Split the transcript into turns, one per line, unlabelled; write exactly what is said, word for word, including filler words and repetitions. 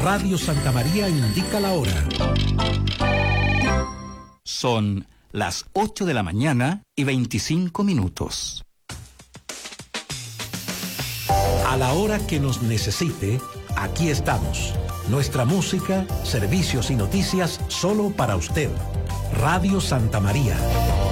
Radio Santa María indica la hora.
Son las ocho de la mañana y veinticinco minutos.
A la hora que nos necesite, aquí estamos. Nuestra música, servicios y noticias solo para usted. Radio Santa María.